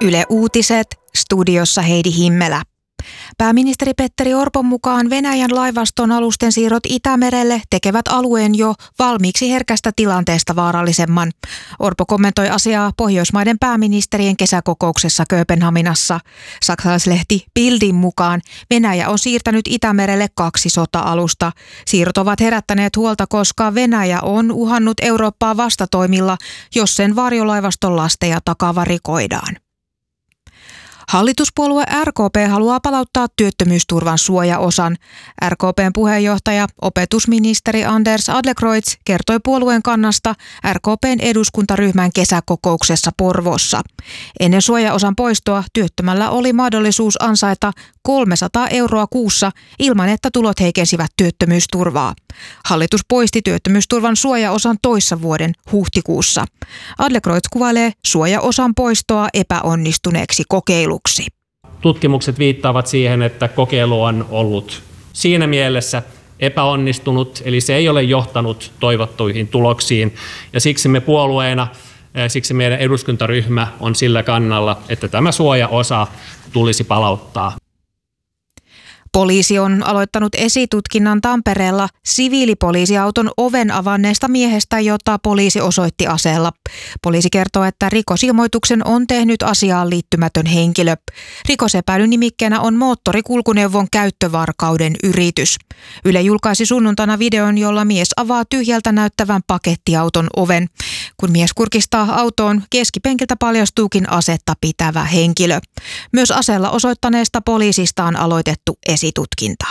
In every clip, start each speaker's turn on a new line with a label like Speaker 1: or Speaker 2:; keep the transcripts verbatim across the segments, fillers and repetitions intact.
Speaker 1: Yle Uutiset, studiossa Heidi Himmelä. Pääministeri Petteri Orpon mukaan Venäjän laivaston alusten siirrot Itämerelle tekevät alueen jo valmiiksi herkästä tilanteesta vaarallisemman. Orpo kommentoi asiaa Pohjoismaiden pääministerien kesäkokouksessa Kööpenhaminassa. Saksalaislehti Bildin mukaan Venäjä on siirtänyt Itämerelle kaksi sota-alusta. Siirrot ovat herättäneet huolta, koska Venäjä on uhannut Eurooppaa vastatoimilla, jos sen varjolaivaston lasteja takavarikoidaan. Hallituspuolue R K P haluaa palauttaa työttömyysturvan suojaosan. R K P:n puheenjohtaja, opetusministeri Anders Adlercreutz kertoi puolueen kannasta R K P:n eduskuntaryhmän kesäkokouksessa Porvoossa. Ennen suojaosan poistoa työttömällä oli mahdollisuus ansaita kolmesataa euroa kuussa ilman, että tulot heikensivät työttömyysturvaa. Hallitus poisti työttömyysturvan suojaosan toissa vuoden huhtikuussa. Adlercreutz kuvailee suojaosan poistoa epäonnistuneeksi kokeiluksi.
Speaker 2: Tutkimukset viittaavat siihen, että kokeilu on ollut siinä mielessä epäonnistunut, eli se ei ole johtanut toivottuihin tuloksiin. Ja siksi me puolueena, siksi meidän eduskuntaryhmä on sillä kannalla, että tämä suojaosa tulisi palauttaa.
Speaker 1: Poliisi on aloittanut esitutkinnan Tampereella siviilipoliisiauton oven avanneesta miehestä, jota poliisi osoitti aseella. Poliisi kertoo, että rikosilmoituksen on tehnyt asiaan liittymätön henkilö. Rikosepäilyn nimikkeenä on moottorikulkuneuvon käyttövarkauden yritys. Yle julkaisi sunnuntaina videon, jolla mies avaa tyhjältä näyttävän pakettiauton oven. Kun mies kurkistaa autoon, keskipenkiltä paljastuukin asetta pitävä henkilö. Myös aseella osoittaneesta poliisista on aloitettu esitutkinta.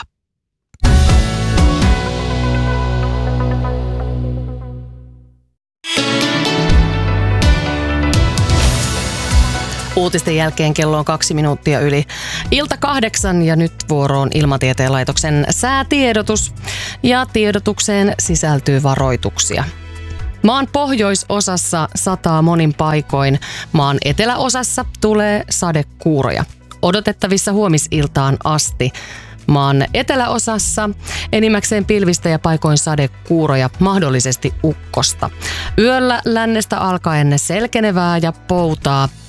Speaker 3: Uutisten jälkeen kello on kaksi minuuttia yli ilta kahdeksan ja nyt vuoroon Ilmatieteen laitoksen säätiedotus. Ja tiedotukseen sisältyy varoituksia. Maan pohjoisosassa sataa monin paikoin. Maan eteläosassa tulee sadekuuroja. Odotettavissa huomisiltaan asti. Maan eteläosassa enimmäkseen pilvistä ja paikoin sadekuuroja, mahdollisesti ukkosta. Yöllä lännestä alkaen selkenevää ja poutaa.